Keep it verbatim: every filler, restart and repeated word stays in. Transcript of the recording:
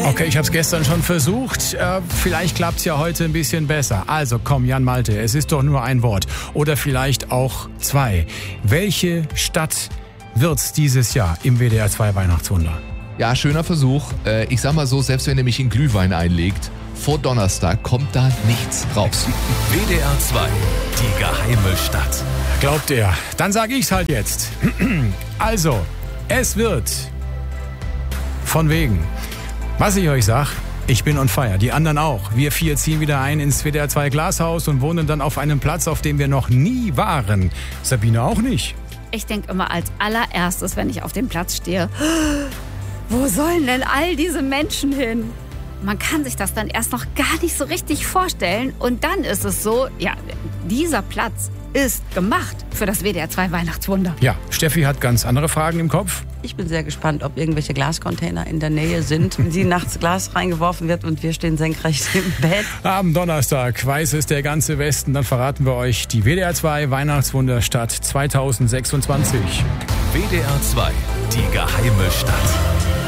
Okay, ich habe es gestern schon versucht. Äh, vielleicht klappt es ja heute ein bisschen besser. Also komm, Jan Malte, es ist doch nur ein Wort. Oder vielleicht auch zwei. Welche Stadt wird's dieses Jahr im W D R zwei Weihnachtswunder? Ja, schöner Versuch. Äh, ich sag mal so, selbst wenn ihr mich in Glühwein einlegt, vor Donnerstag kommt da nichts raus. W D R zwei, die geheime Stadt. Glaubt er. Dann sage ich's halt jetzt. Also, es wird von wegen. Was ich euch sag, ich bin on fire, die anderen auch. Wir vier ziehen wieder ein ins W D R zwei Glashaus und wohnen dann auf einem Platz, auf dem wir noch nie waren. Sabine auch nicht. Ich denke immer als allererstes, wenn ich auf dem Platz stehe, wo sollen denn all diese Menschen hin? Man kann sich das dann erst noch gar nicht so richtig vorstellen. Und dann ist es so, ja, dieser Platz ist gemacht für das W D R zwei Weihnachtswunder. Ja, Steffi hat ganz andere Fragen im Kopf. Ich bin sehr gespannt, ob irgendwelche Glascontainer in der Nähe sind, wenn sie nachts Glas reingeworfen wird und wir stehen senkrecht im Bett. Am Donnerstag weiß es der ganze Westen. Dann verraten wir euch die W D R zwei Weihnachtswunderstadt zwanzig sechsundzwanzig. W D R zwei, die geheime Stadt.